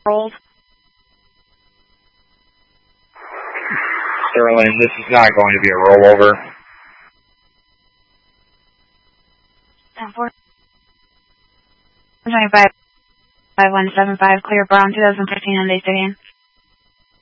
rolled. Sterling, this is not going to be a rollover. 10-4. 25 5175, clear Brown 2015 Hyundai Stadium.